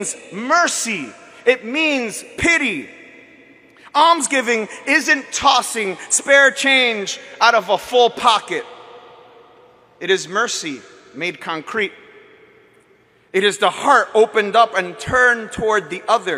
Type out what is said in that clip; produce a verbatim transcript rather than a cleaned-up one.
mercy. It means pity. Almsgiving isn't tossing spare change out of a full pocket. It is mercy made concrete. It is the heart opened up and turned toward the other.